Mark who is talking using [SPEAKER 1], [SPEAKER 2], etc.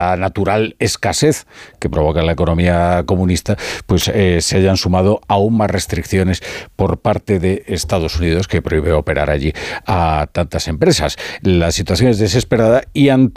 [SPEAKER 1] natural escasez que provoca la economía comunista, pues se hayan sumado aún más restricciones por parte de Estados Unidos, que prohíbe operar allí a tantas empresas. La situación es desesperada y